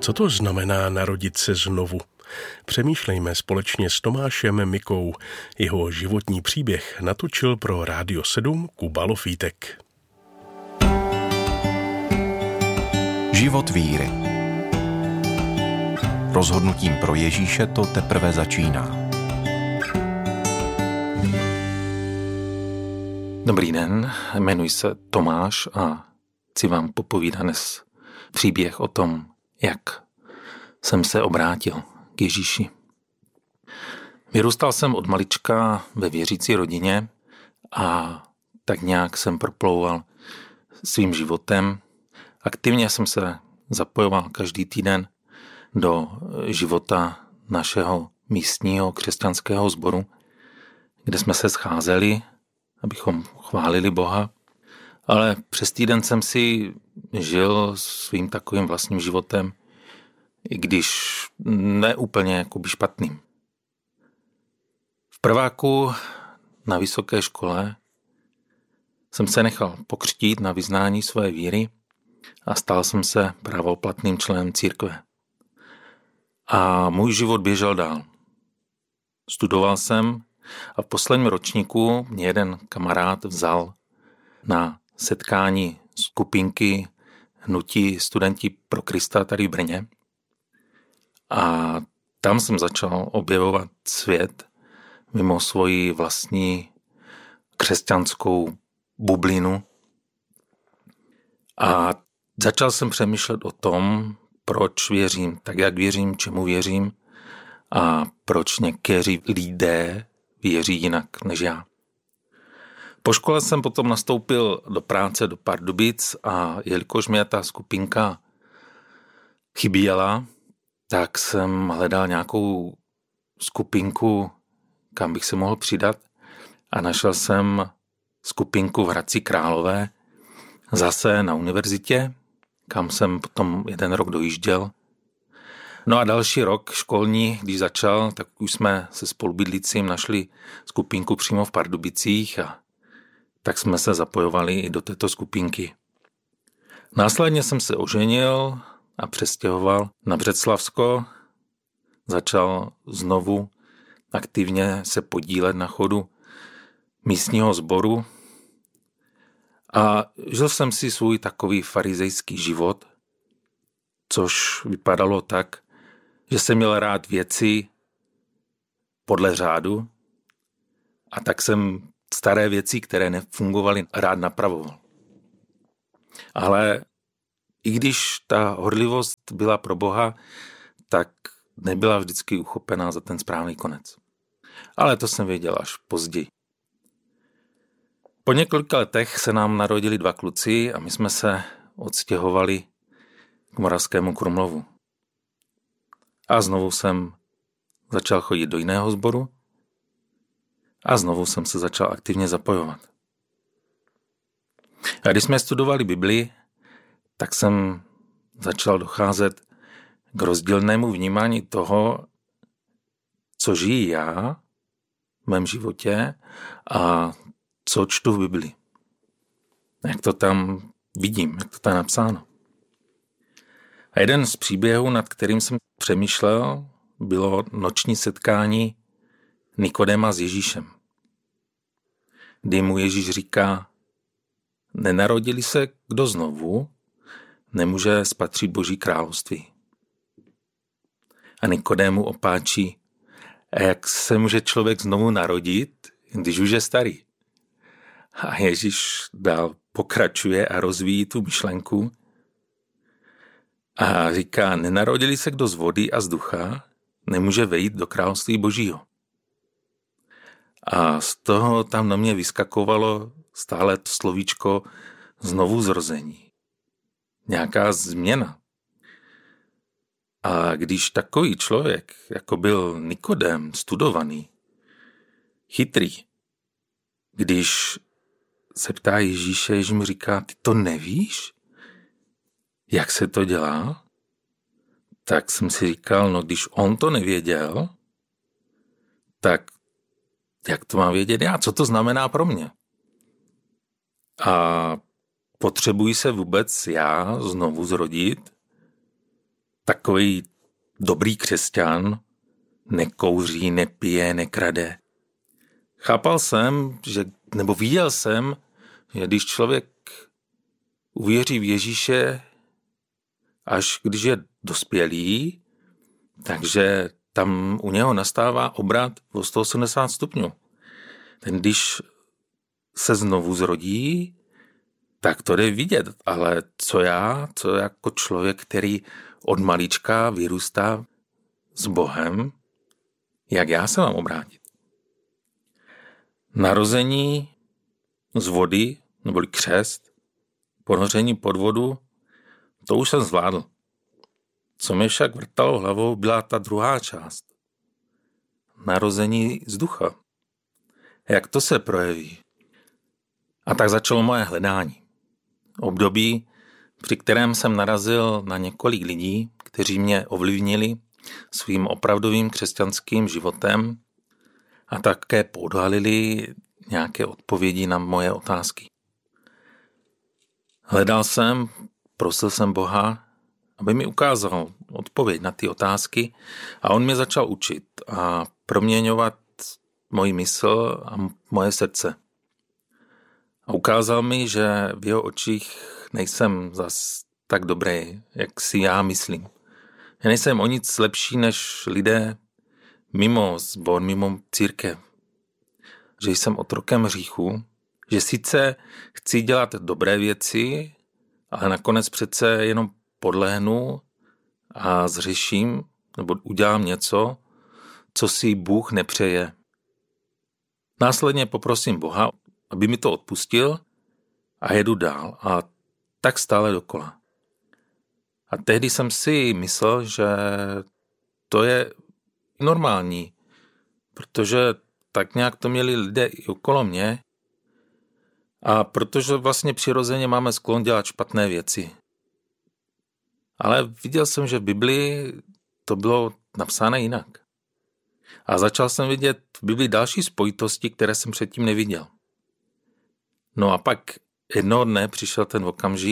Co to znamená narodit se znovu? Přemýšlejme společně s Tomášem Mikou. Jeho životní příběh natočil pro Rádio 7 Kuba Lofítek. Život víry. Rozhodnutím pro Ježíše to teprve začíná. Dobrý den, jmenuji se Tomáš a chci vám popovídat dnes příběh o tom, jak jsem se obrátil k Ježíši. Vyrůstal jsem od malička ve věřící rodině a tak nějak jsem proplouval svým životem. Aktivně jsem se zapojoval každý týden do života našeho místního křesťanského sboru, kde jsme se scházeli, abychom chválili Boha. Ale přes týden jsem si žil svým takovým vlastním životem, i když ne úplně jakoby špatným. V prváku na vysoké škole jsem se nechal pokřtít na vyznání své víry a stal jsem se právoplatným členem církve. A můj život běžel dál. Studoval jsem a v posledním ročníku mě jeden kamarád vzal na setkání skupinky Hnutí studenti pro Krista tady v Brně. A tam jsem začal objevovat svět mimo svoji vlastní křesťanskou bublinu. A začal jsem přemýšlet o tom, proč věřím tak, jak věřím, čemu věřím a proč někteří lidé věří jinak než já. Po škole jsem potom nastoupil do práce do Pardubic a jelikož mě ta skupinka chyběla, tak jsem hledal nějakou skupinku, kam bych se mohl přidat a našel jsem skupinku v Hradci Králové, zase na univerzitě, kam jsem potom jeden rok dojížděl. No a další rok školní, když začal, tak už jsme se spolubydlícím našli skupinku přímo v Pardubicích a tak jsme se zapojovali i do této skupinky. Následně jsem se oženil a přestěhoval na Břeclavsko. Začal znovu aktivně se podílet na chodu místního sboru a žil jsem si svůj takový farizejský život, což vypadalo tak, že jsem měl rád věci podle řádu a tak jsem staré věci, které nefungovaly, rád napravoval. Ale i když ta horlivost byla pro Boha, tak nebyla vždycky uchopená za ten správný konec. Ale to jsem věděl až později. Po několika letech se nám narodili 2 kluci a my jsme se odstěhovali k Moravskému Krumlovu. A znovu jsem začal chodit do jiného sboru a znovu jsem se začal aktivně zapojovat. A když jsme studovali Bibli, tak jsem začal docházet k rozdílnému vnímání toho, co žiji já v mém životě a co čtu v Bibli. Jak to tam vidím, jak to tam je napsáno. A jeden z příběhů, nad kterým jsem přemýšlel, bylo noční setkání Nikodéma s Ježíšem. Kdy mu Ježíš říká, nenarodili se kdo znovu, nemůže spatřit Boží království. A Nikodému opáčí, a jak se může člověk znovu narodit, když už je starý? A Ježíš dál pokračuje a rozvíjí tu myšlenku a říká, nenarodili se kdo z vody a z ducha, nemůže vejít do království Božího. A z toho tam na mě vyskakovalo stále to slovíčko znovu zrození. Nějaká změna. A když takový člověk, jako byl Nikodém, studovaný, chytrý, když se ptá Ježíše, Ježíš mu říká, ty to nevíš? Jak se to dělá? Tak jsem si říkal, no když on to nevěděl, tak jak to mám vědět já? Co to znamená pro mě? A potřebuji se vůbec já znovu zrodit? takový dobrý křesťan, nekouří, nepije, nekrade. Chápal jsem, viděl jsem, že když člověk uvěří v Ježíše, až když je dospělý, takže tam u něho nastává obrat o 180 stupňů. Ten, když se znovu zrodí, tak to jde vidět, ale co jako člověk, který od malička vyrůstá s Bohem, jak já se mám obrátit? Narození z vody, neboli křest, ponoření pod vodu, to už jsem zvládl. Co mi však vrtalo hlavou, byla ta druhá část. Narození z ducha. Jak to se projeví? A tak začalo moje hledání. Období, při kterém jsem narazil na několik lidí, kteří mě ovlivnili svým opravdovým křesťanským životem a také podhalili nějaké odpovědi na moje otázky. Hledal jsem, prosil jsem Boha, aby mi ukázal odpověď na ty otázky a on mě začal učit a proměňovat moji mysl a moje srdce. A ukázal mi, že v jeho očích nejsem zas tak dobrý, jak si já myslím. Já nejsem o nic lepší než lidé mimo sbor, mimo církev. Že jsem otrokem hříchu, že sice chci dělat dobré věci, ale nakonec přece jenom podlehnu a zřeším nebo udělám něco, co si Bůh nepřeje. Následně poprosím Boha, aby mi to odpustil a jedu dál a tak stále dokola. A tehdy jsem si myslel, že to je normální, protože tak nějak to měli lidé i okolo mě a protože vlastně přirozeně máme sklon dělat špatné věci. Ale viděl jsem, že v Biblii to bylo napsáno jinak. A začal jsem vidět v Biblii další spojitosti, které jsem předtím neviděl. No a pak jednoho dne přišel ten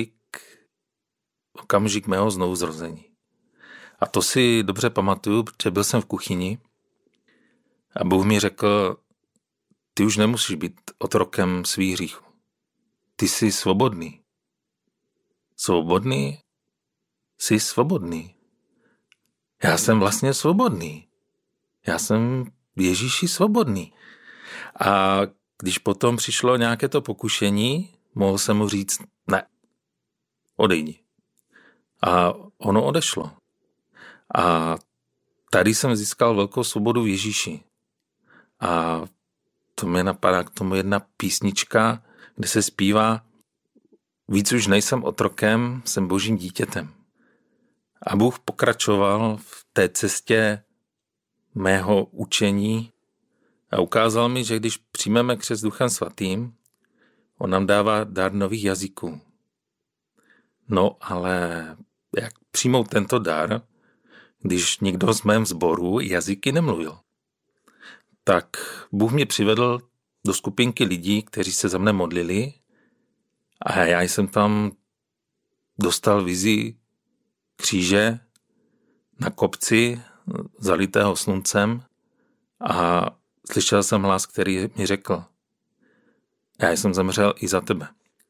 okamžik mého znovuzrození. A to si dobře pamatuju, protože byl jsem v kuchyni a Bůh mi řekl, ty už nemusíš být otrokem svých hříchů. Ty jsi svobodný. Svobodný? Jsi svobodný. Já jsem vlastně svobodný. Já jsem v Ježíši svobodný. A když potom přišlo nějaké to pokušení, mohl jsem mu říct, ne, odejdi. A ono odešlo. A tady jsem získal velkou svobodu v Ježíši. A to mě napadá k tomu jedna písnička, kde se zpívá, víc už nejsem otrokem, jsem božím dítětem. A Bůh pokračoval v té cestě mého učení a ukázal mi, že když přijmeme křest Duchem Svatým, on nám dává dar nových jazyků. No ale jak přijmout tento dar, když nikdo z mém sboru jazyky nemluvil? Tak Bůh mě přivedl do skupinky lidí, kteří se za mne modlili a já jsem tam dostal vizi kříže na kopci zalitého sluncem a slyšel jsem hlas, který mi řekl, já jsem zemřel i za tebe.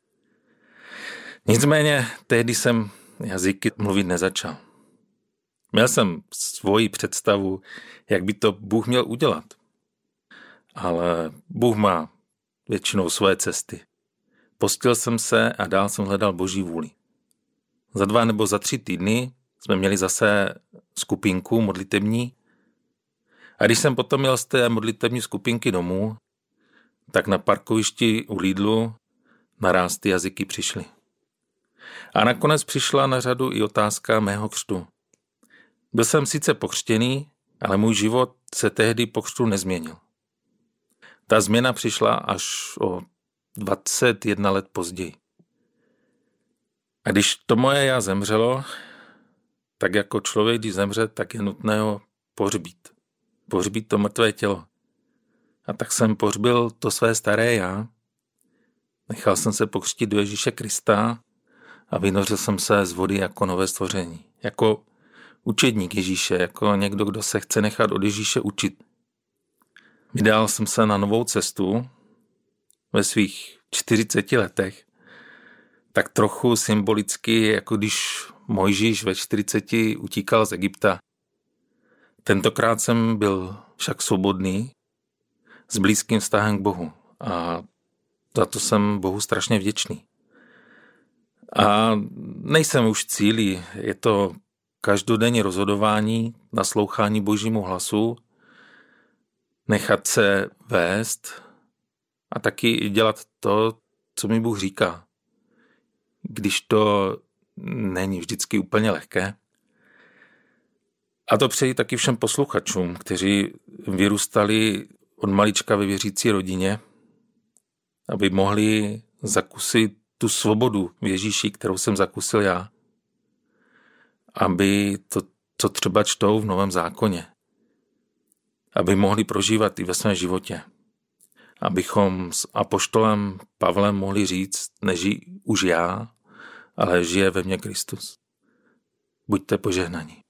Nicméně tehdy jsem jazyky mluvit nezačal. Měl jsem svoji představu, jak by to Bůh měl udělat. Ale Bůh má většinou svoje cesty. Postil jsem se a dál jsem hledal Boží vůli. Za 2 nebo za 3 týdny jsme měli zase skupinku modlitební. A když jsem potom měl z té modlitební skupinky domů, tak na parkovišti u Lidlu naráz ty jazyky přišly. A nakonec přišla na řadu i otázka mého křtu. Byl jsem sice pokřtěný, ale můj život se tehdy po křtu nezměnil. Ta změna přišla až o 21 let později. A když to moje já zemřelo, tak jako člověk, když zemře, tak je nutné ho pohřbít. Pohřbít to mrtvé tělo. A tak jsem pohřbil to své staré já. Nechal jsem se pokřtít do Ježíše Krista a vynořil jsem se z vody jako nové stvoření. Jako učedník Ježíše, jako někdo, kdo se chce nechat od Ježíše učit. Vydal jsem se na novou cestu ve svých 40 letech, tak trochu symbolicky, jako když Mojžíš ve 40 utíkal z Egypta. Tentokrát jsem byl však svobodný, s blízkým vztahem k Bohu a za to jsem Bohu strašně vděčný. A nejsem už cílí, je to každodenní rozhodování, naslouchání Božímu hlasu, nechat se vést a taky dělat to, co mi Bůh říká. Když to není vždycky úplně lehké. A to přeji taky všem posluchačům, kteří vyrůstali od malička ve věřící rodině, aby mohli zakusit tu svobodu v Ježíši, kterou jsem zakusil já. Aby to, co třeba čtou v Novém zákoně, aby mohli prožívat i ve svém životě. Abychom s apoštolem Pavlem mohli říct, nežijí už já, ale žije ve mně Kristus. Buďte požehnaní.